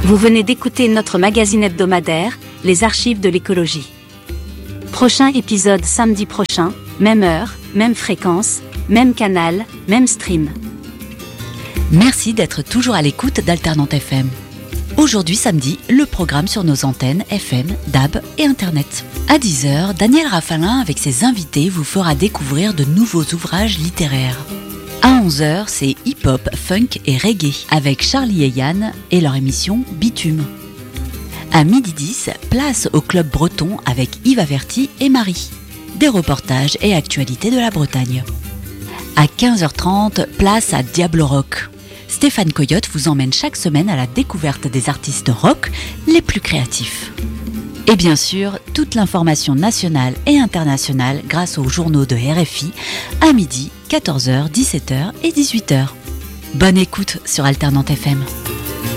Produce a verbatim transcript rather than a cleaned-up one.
Vous venez d'écouter notre magazine hebdomadaire, Les Archives de l'écologie. Prochain épisode samedi prochain, même heure, même fréquence, même canal, même stream. Merci d'être toujours à l'écoute d'Alternante F M. Aujourd'hui samedi, le programme sur nos antennes F M, D A B et Internet. À dix heures, Daniel Rafalin avec ses invités vous fera découvrir de nouveaux ouvrages littéraires. À onze heures, c'est hip-hop, funk et reggae avec Charlie et Yann et leur émission Bitume. À midi dix, place au Club Breton avec Yves Averti et Marie. Des reportages et actualités de la Bretagne. À quinze heures trente, place à Diablo Rock. Stéphane Coyote vous emmène chaque semaine à la découverte des artistes rock les plus créatifs. Et bien sûr, toute l'information nationale et internationale grâce aux journaux de R F I à midi, quatorze heures, dix-sept heures et dix-huit heures. Bonne écoute sur Alternante F M.